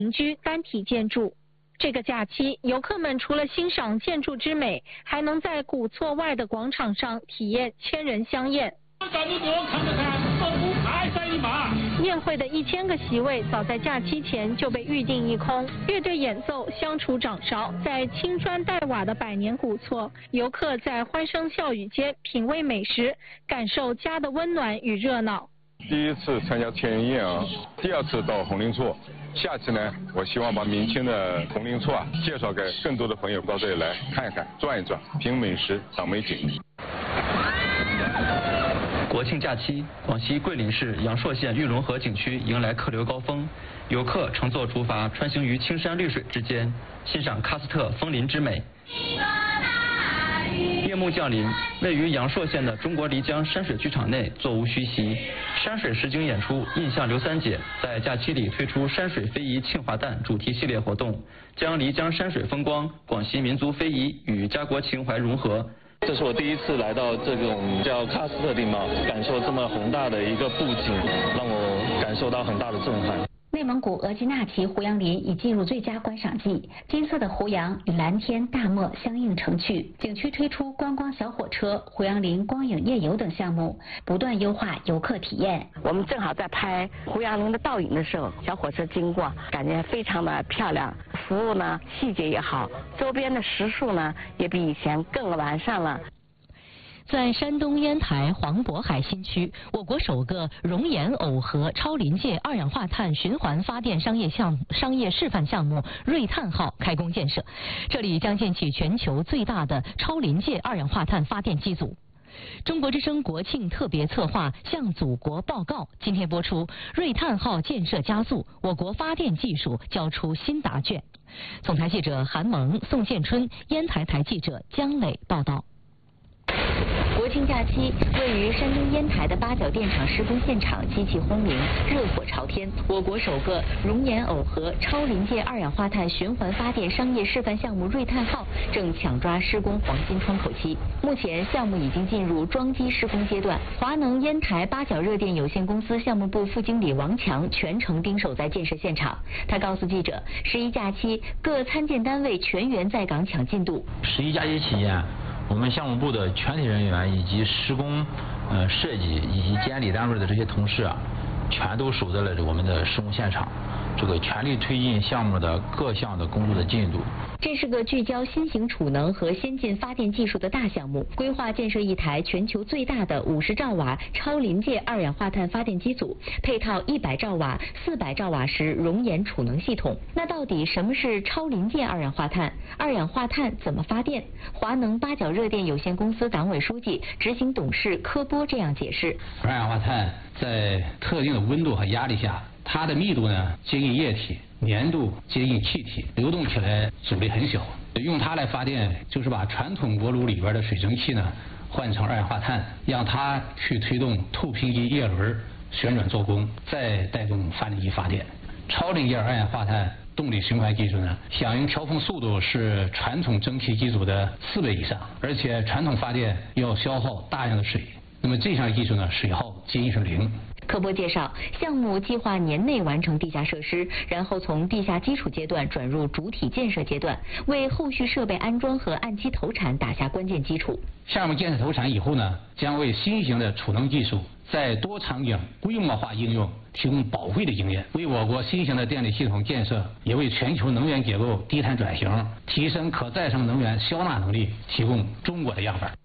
民居单体建筑。这个假期，游客们除了欣赏建筑之美，还能在古厝外的广场上体验千人香宴。宴会的1000个席位早在假期前就被预定一空。乐队演奏，相处掌勺，在青砖黛瓦的百年古厝，游客在欢声笑语间品味美食，感受家的温暖与热闹。 第一次参加千人宴啊，第2次到红陵厝。下次呢，我希望把明清的红陵厝介绍给更多的朋友到这里来看一看、转一转，品美食、赏美景。 国庆假期，广西桂林市阳朔县玉龙河景区迎来客流高峰，游客乘坐竹筏穿行于青山绿水之间，欣赏喀斯特枫林之美。夜幕降临，位于阳朔县的中国漓江山水剧场内座无虚席，山水实景演出印象刘三姐在假期里推出山水非遗庆华诞主题系列活动，将漓江山水风光、广西民族非遗与家国情怀融合。 这是我第一次来到这种叫喀斯特地貌，感受这么宏大的一个布景，让我感受到很大的震撼。 内蒙古额济纳旗胡杨林已进入最佳观赏季，金色的胡杨与蓝天大漠相映成趣。景区推出观光小火车、胡杨林光影夜游等项目，不断优化游客体验。 我们正好在拍胡杨林的倒影的时候，小火车经过，感觉非常的漂亮。服务呢，细节也好，周边的食宿呢，也比以前更完善了。 在山东烟台黄渤海新区，我国首个熔岩耦合超临界二氧化碳循环发电商业示范项目瑞碳号开工建设，这里将建起全球最大的超临界二氧化碳发电机组。中国之声国庆特别策划《向祖国报告》今天播出，瑞碳号建设加速，我国发电技术交出新答卷。总台记者韩萌、宋建春，烟台台记者姜磊报道。 国庆假期，位于山东烟台的八角电厂施工现场机器轰鸣，热火朝天。我国首个熔岩耦合超临界二氧化碳循环发电商业示范项目瑞碳号正抢抓施工黄金窗口期。目前，项目已经进入装机施工阶段。华能烟台八角热电有限公司项目部副经理王强全程盯守在建设现场。他告诉记者，11假期各参建单位全员在岗抢进度。 11假期期间，我们项目部的全体人员以及施工、设计以及监理单位的这些同事全都守在了我们的施工现场，全力推进项目的各项的工作的进度。 这是个聚焦新型储能和先进发电技术的大项目，规划建设一台全球最大的50兆瓦超临界二氧化碳发电机组，配套100兆瓦、400兆瓦时熔岩储能系统。那到底什么是超临界二氧化碳？二氧化碳怎么发电？华能八角热电有限公司党委书记、执行董事柯波这样解释： 二氧化碳在特定的温度和压力下，它的密度呢接近液体，粘度接近气体，流动起来阻力很小。用它来发电，就是把传统锅炉里边的水蒸气呢换成二氧化碳，让它去推动透平机叶轮旋转做功，再带动发电机发电。超临界二氧化碳动力循环技术呢，响应调峰速度是传统蒸汽机组的4倍以上，而且传统发电要消耗大量的水。那么这项技术呢，水耗接近是0。 柯波介绍，项目计划年内完成地下设施，然后从地下基础阶段转入主体建设阶段，为后续设备安装和按期投产打下关键基础。 项目建设投产以后呢，将为新型的储能技术在多场景规模化应用提供宝贵的经验，为我国新型的电力系统建设，也为全球能源结构低碳转型、提升可再生能源消纳能力提供中国的样板。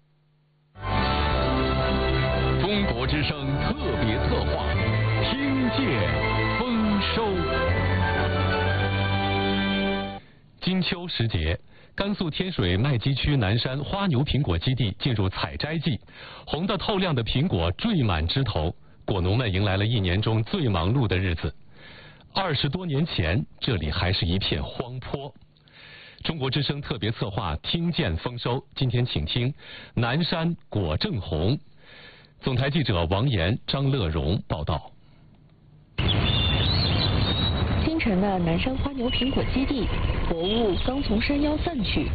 中国之声特别策划，听见丰收。金秋时节，甘肃天水麦积区南山花牛苹果基地进入采摘季，红得透亮的苹果缀满枝头，果农们迎来了1年中最忙碌的日子。20多年前，这里还是一片荒坡。中国之声特别策划，听见丰收。今天请听南山果正红。总台记者王岩、张乐荣报道。 清晨的南山花牛苹果基地，薄雾刚从山腰散去，基地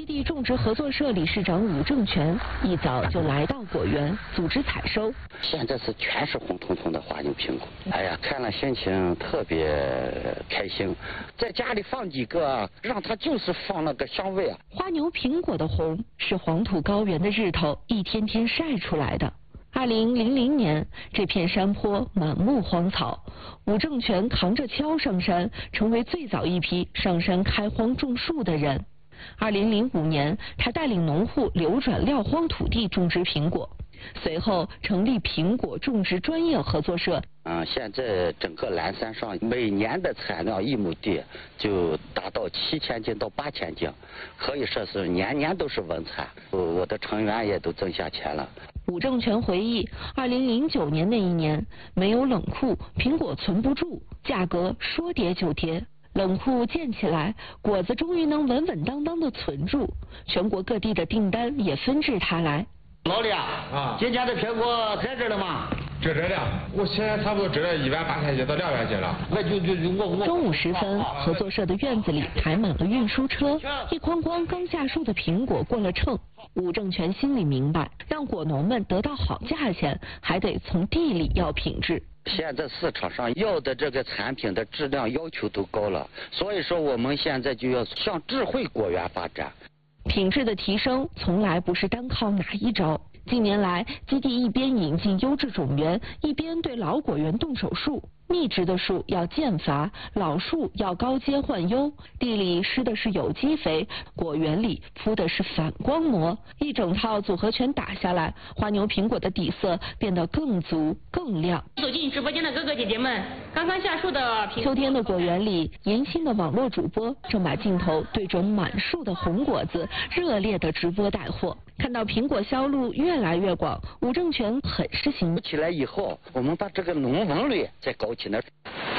地种植合作社理事长武正全一早就来到果园组织采收。 现在是全是红彤彤的花牛苹果，哎呀，看了心情特别开心。在家里放几个，让它就是放那个香味啊。 花牛苹果的红是黄土高原的日头一天天晒出来的。2000年，这片山坡满目荒草，武正全扛着锹上山，成为最早一批上山开荒种树的人。2005年，他带领农户流转撂荒土地种植苹果，随后成立苹果种植专业合作社。 现在整个蓝山上每年的产量1亩地就达到7000斤到8000斤，可以说是年年都是稳产。我的成员也都挣下钱了。 武正全回忆，2009年那一年没有冷库，苹果存不住，价格说跌就跌。冷库建起来，果子终于能稳稳当当的存住，全国各地的订单也纷至沓来。 老李啊，今年的苹果在这了吗？ 这了，我现在差不多这了18000斤到200斤了。 中午时分，合作社的院子里排满了运输车，一筐筐刚下树的苹果过了秤。武正全心里明白，让果农们得到好价钱，还得从地里要品质。 现在市场上要的这个产品的质量要求都高了，所以说我们现在就要向智慧果园发展。 品质的提升从来不是单靠哪一招。近年来，基地一边引进优质种源，一边对老果园动手术。密植的树要间伐，老树要高阶换优。地里施的是有机肥，果园里铺的是反光膜。一整套组合拳打下来，花牛苹果的底色变得更足更亮。 走进直播间的哥哥姐姐们，刚刚下树的秋天的果园里，年轻的网络主播正把镜头对准满树的红果子，热烈的直播带货。看到苹果销路越来越广，武正全很是欣喜。 起来以后，我们把这个农文率再搞起来。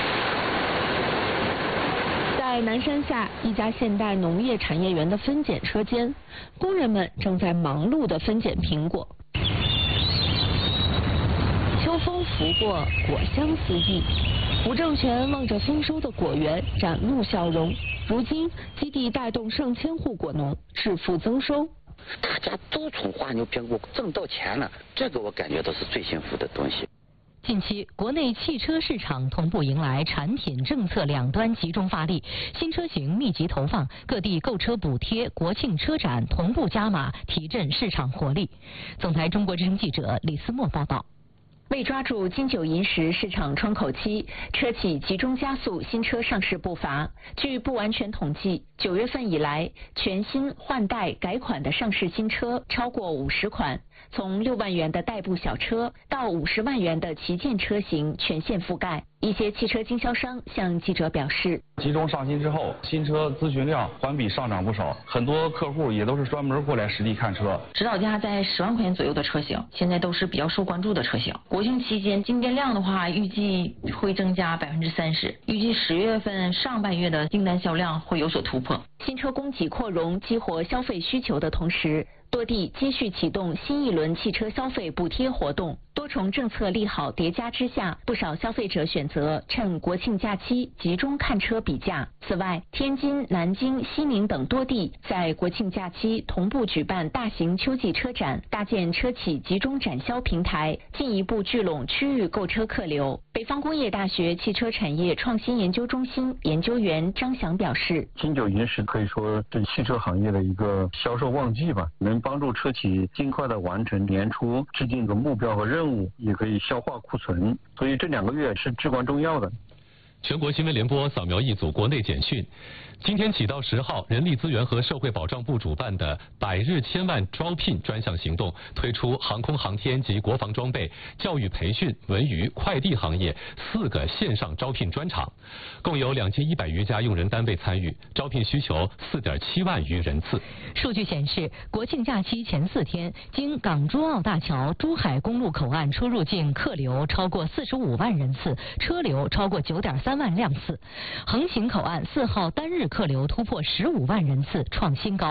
在南山下一家现代农业产业园的分拣车间，工人们正在忙碌地分拣苹果。秋风拂过，果香四溢。武正全望着丰收的果园，展露笑容。如今，基地带动上千户果农致富增收。 大家都从花牛苹果挣到钱了，这个我感觉到是最幸福的东西。 近期，国内汽车市场同步迎来产品政策两端集中发力，新车型密集投放，各地购车补贴、国庆车展同步加码，提振市场活力。总台中国之声记者李思墨报道。 为抓住金九银十市场窗口期，车企集中加速新车上市步伐。据不完全统计，9月份以来，全新换代改款的上市新车超过50款，从6万元的代步小车到50万元的旗舰车型全线覆盖。一些汽车经销商向记者表示， 集中上新之后，新车咨询量环比上涨不少，很多客户也都是专门过来实地看车。 指导价在10万块钱左右的车型，现在都是比较受关注的车型。国庆期间进店量的话，预计会增加30%，预计10月份上半月的订单销量会有所突破。 新车供给扩容，激活消费需求的同时，多地继续启动新一轮汽车消费补贴活动，多重政策利好叠加之下，不少消费者选择趁国庆假期集中看车比价。此外，天津、南京、西宁等多地在国庆假期同步举办大型秋季车展，搭建车企集中展销平台，进一步聚拢区域购车客流。北方工业大学汽车产业创新研究中心研究员张翔表示， 金九银十可以说是汽车行业的一个销售旺季吧，能帮助车企尽快的完成年初制定的目标和任务，也可以消化库存，所以这2个月是至关重要的。 全国新闻联播扫描一组国内简讯。今天起到10号，人力资源和社会保障部主办的100日千万招聘专项行动推出航空航天及国防装备、教育培训、文娱、快递行业4个线上招聘专场，共有2100余家用人单位参与，招聘需求4.7万余人次。 数据显示，国庆假期前4天，经港珠澳大桥、珠海公路口岸出入境客流超过45万人次，车流超过9.3万辆次。横琴口岸4号单日客流突破15万人次，创新高。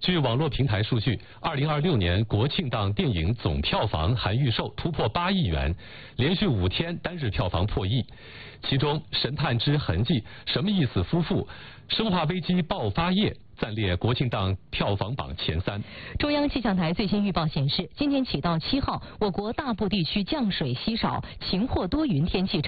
据网络平台数据，2026年国庆档电影总票房含预售突破8亿元，连续5天单日票房破亿。其中，《神探之痕迹》、《什么意思夫妇》、《生化危机爆发夜》暂列国庆档票房榜前3。 中央气象台最新预报显示，今天起到7号，我国大部地区降水稀少，晴或多云天气。